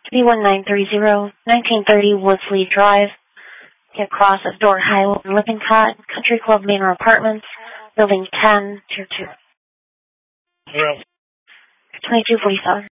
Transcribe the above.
B1930, 1930 Woodsley Drive, get across at Door Highway, Lippincott, Country Club Manor Apartments, Building 10, Tier 2. 2247.